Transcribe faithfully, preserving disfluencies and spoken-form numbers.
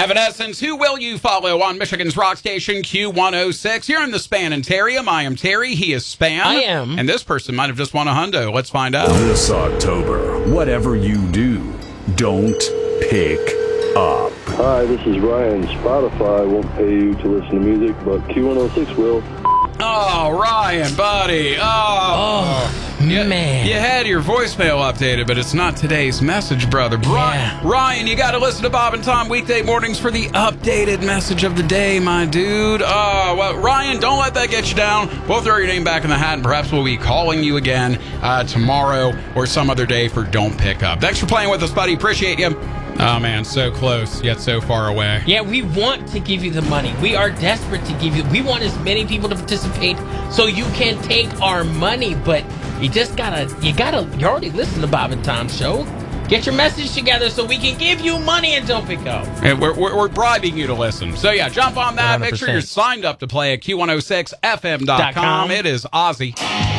Evanescence, who will you follow on Michigan's rock station Q one oh six? You're in the Spanitarium. I am Terry. He is Span. I am. And this person might have just won a hundo. Let's find out. This October, whatever you do, don't pick up. Hi, this is Ryan. Spotify won't pay you to listen to music, but Q one oh six will. Oh, Ryan, buddy. Oh, oh you, man. You had your voicemail updated, but it's not today's message, brother. Yeah. Ryan, you got to listen to Bob and Tom weekday mornings for the updated message of the day, my dude. Oh, well, Ryan, don't let that get you down. We'll throw your name back in the hat, and perhaps we'll be calling you again uh, tomorrow or some other day for Don't Pick Up. Thanks for playing with us, buddy. Appreciate you. Oh, man, so close, yet so far away. Yeah, we want to give you the money. We are desperate to give you. We want as many people to participate so you can take our money. But you just gotta, you gotta, you already listened to Bob and Tom's show. Get your message together so we can give you money and Don't Pick Up. And we're, we're, we're bribing you to listen. So, yeah, jump on that. one hundred percent. Make sure you're signed up to play at Q one oh six F M dot com. It is Ozzy.